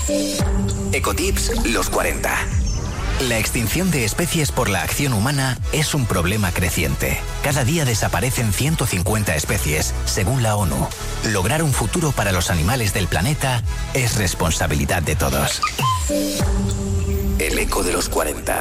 Ecotips, los 40. La extinción de especies por la acción humana es un problema creciente. Cada día desaparecen 150 especies, según la ONU. Lograr un futuro para los animales del planeta es responsabilidad de todos. El eco de los 40.